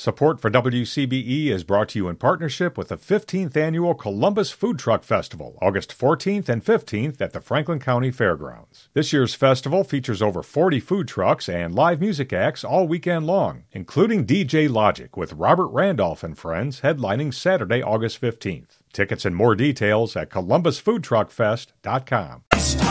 Support for WCBE is brought to you in partnership with the 15th Annual Columbus Food Truck Festival, August 14th and 15th at the Franklin County Fairgrounds. This year's festival features over 40 food trucks and live music acts all weekend long, including DJ Logic with Robert Randolph and Friends headlining Saturday, August 15th. Tickets and more details at columbusfoodtruckfest.com.